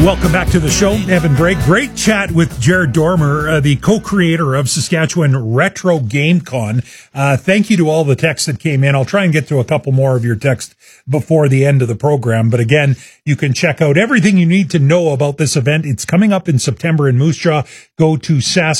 Welcome back to the show. Evan Drake. Great chat with Jared Dormer, the co-creator of Saskatchewan Retro Game Con. Thank you to all the texts that came in. I'll try and get to a couple more of your texts before the end of the program. But again, you can check out everything you need to know about this event. It's coming up in September in Moose Jaw. Go to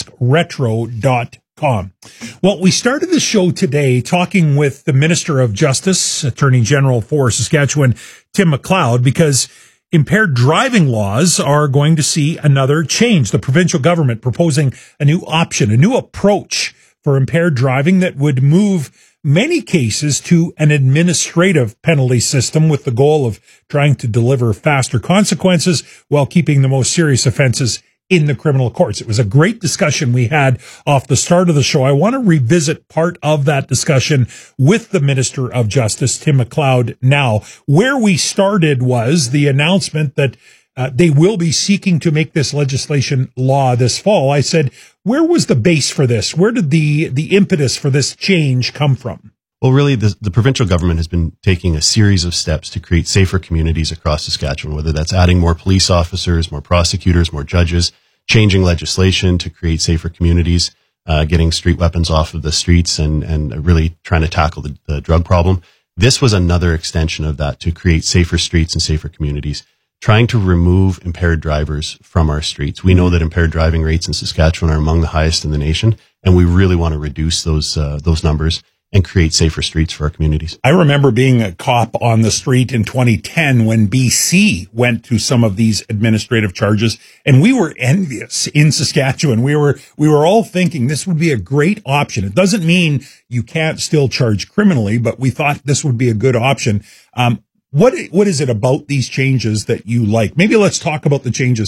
saskretro.com. Well, we started the show today talking with the Minister of Justice, Attorney General for Saskatchewan, Tim McLeod, because impaired driving laws are going to see another change. The provincial government proposing a new option, a new approach for impaired driving that would move many cases to an administrative penalty system with the goal of trying to deliver faster consequences while keeping the most serious offenses in the criminal courts. It was a great discussion we had off the start of the show. I want to revisit part of that discussion with the Minister of Justice, Tim McLeod, now. Where we started was the announcement that they will be seeking to make this legislation law this fall. I said, where was the base for this? Where did the impetus for this change come from? Well, really, the provincial government has been taking a series of steps to create safer communities across Saskatchewan, whether that's adding more police officers, more prosecutors, more judges, changing legislation to create safer communities, getting street weapons off of the streets, and really trying to tackle the drug problem. This was another extension of that to create safer streets and safer communities, trying to remove impaired drivers from our streets. We know that impaired driving rates in Saskatchewan are among the highest in the nation, and we really want to reduce those numbers and create safer streets for our communities. I remember being a cop on the street in 2010 when BC went to some of these administrative charges, and we were envious in Saskatchewan. We were all thinking this would be a great option. It doesn't mean you can't still charge criminally, but we thought this would be a good option. What is it about these changes that you like? Maybe let's talk about the changes